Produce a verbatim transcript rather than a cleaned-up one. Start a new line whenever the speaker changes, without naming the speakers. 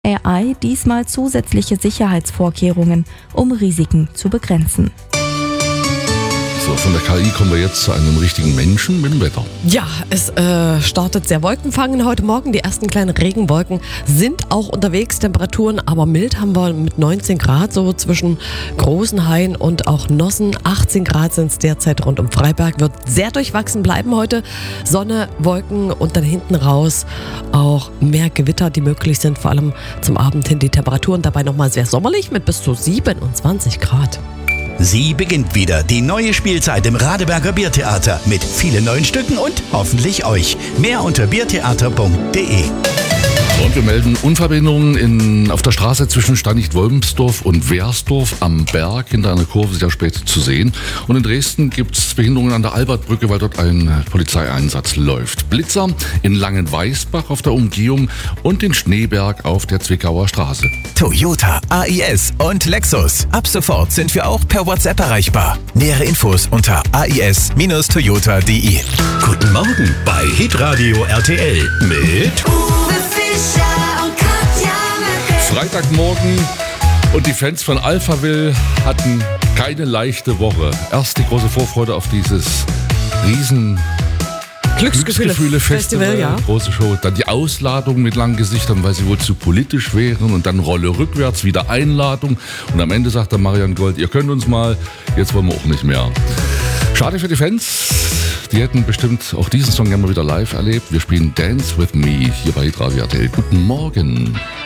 A I diesmal zusätzliche Sicherheitsvorkehrungen, um Risiken zu begrenzen.
So, von der K I kommen wir jetzt zu einem richtigen Menschen mit dem Wetter.
Ja, es äh, startet sehr wolkenfangend heute Morgen. Die ersten kleinen Regenwolken sind auch unterwegs. Temperaturen aber mild haben wir mit neunzehn Grad, so zwischen Großenhain und auch Nossen. achtzehn Grad sind es derzeit rund um Freiberg. Wird sehr durchwachsen bleiben heute. Sonne, Wolken und dann hinten raus auch mehr Gewitter, die möglich sind. Vor allem zum Abend hin die Temperaturen dabei nochmal sehr sommerlich mit bis zu siebenundzwanzig Grad.
Sie beginnt wieder, die neue Spielzeit im Radeberger Biertheater mit vielen neuen Stücken und hoffentlich euch. Mehr unter biertheater punkt de.
Und wir melden Unverbindungen in, auf der Straße zwischen Stanicht-Wolmsdorf und Wehrsdorf am Berg. Hinter einer Kurve sehr spät zu sehen. Und in Dresden gibt es Behinderungen an der Albertbrücke, weil dort ein Polizeieinsatz läuft. Blitzer in Langenweißbach auf der Umgehung und den Schneeberg auf der Zwickauer Straße.
Toyota, A I S und Lexus. Ab sofort sind wir auch per WhatsApp erreichbar. Nähere Infos unter a i s Bindestrich toyota punkt de.
Guten Morgen bei Hitradio R T L mit
Freitagmorgen und die Fans von Alphaville hatten keine leichte Woche. Erst die große Vorfreude auf dieses riesen Glücksgefühle-Festival,
Festival, ja.
Große Show. Dann die Ausladung mit langen Gesichtern, weil sie wohl zu politisch wären. Und dann Rolle rückwärts, wieder Einladung. Und am Ende sagt der Marian Gold, ihr könnt uns mal, jetzt wollen wir auch nicht mehr. Schade für die Fans. Die hätten bestimmt auch diesen Song gerne mal wieder live erlebt. Wir spielen Dance With Me hier bei Hitradio R T L. Guten Morgen.